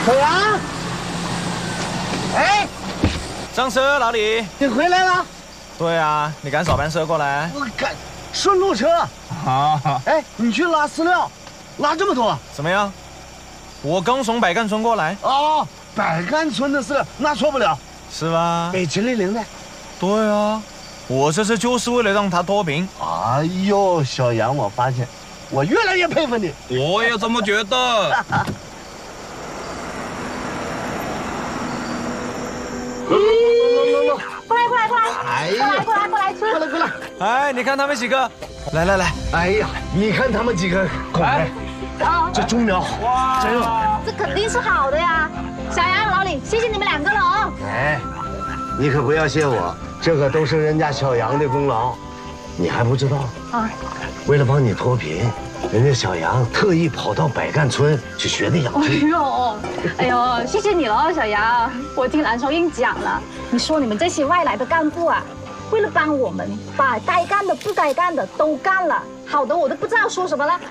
小杨，哎， 上车，老李。 你回来了？ 对啊，你赶早班车过来。 我赶顺路车。 好。 哎，你去拉饲料，拉这么多？ 怎么样？我刚从百干村过来。 哦，百干村的饲料，那错不了。 是吧？ 北直立零的。 对啊，我这次就是为了让它脱贫。 哎呦，小杨，我发现我越来越佩服你。 我也这么觉得。 过来吃！ 过来！ 哎，你看他们几个，来！ 哎呀，你看他们几个口味，这猪苗哇， 真好， 这肯定是好的呀！小杨、老李，谢谢你们2个了哦。 哎，你可不要谢我，这个都是人家小杨的功劳，你还不知道啊？为了帮你脱贫，人家小杨特意跑到百干村去学的养鸡。 哎呦，谢谢你了，小杨，我听蓝松英讲了，你说你们这些外来的干部啊，为了帮我们，把该干的、不该干的都干了，好的我都不知道说什么了。